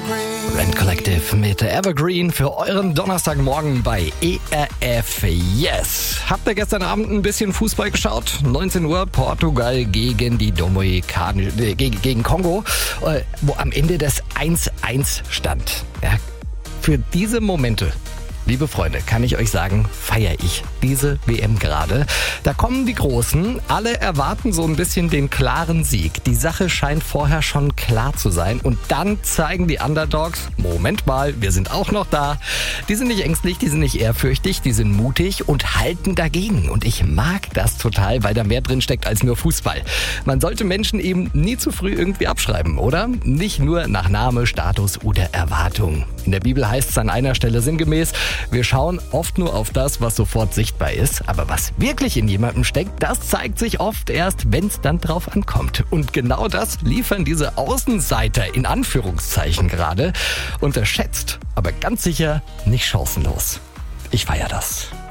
Rent Collective mit Evergreen für euren Donnerstagmorgen bei ERF Yes. Habt ihr gestern Abend ein bisschen Fußball geschaut? 19 Uhr Portugal gegen die gegen Kongo, wo am Ende das 1-1 stand. Ja, für diese Momente, liebe Freunde, kann ich euch sagen, feiere ich diese WM gerade. Da kommen die Großen, alle erwarten so ein bisschen den klaren Sieg. Die Sache scheint vorher schon klar zu sein und dann zeigen die Underdogs, Moment mal, wir sind auch noch da. Die sind nicht ängstlich, die sind nicht ehrfürchtig, die sind mutig und halten dagegen. Und ich mag das total, weil da mehr drin steckt als nur Fußball. Man sollte Menschen eben nie zu früh irgendwie abschreiben, oder? Nicht nur nach Name, Status oder Erwartung. In der Bibel heißt es an einer Stelle sinngemäß, wir schauen oft nur auf das, was sofort sichtbar ist, aber was wirklich in jemandem steckt, das zeigt sich oft erst, wenn es dann drauf ankommt. Und genau das liefern diese Außenseiter in Anführungszeichen gerade. Unterschätzt, aber ganz sicher nicht chancenlos. Ich feiere das.